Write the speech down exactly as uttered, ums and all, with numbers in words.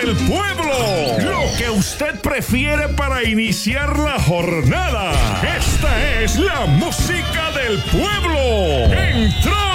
del pueblo. Lo que usted prefiere para iniciar la jornada. Esta es la música del pueblo. Entró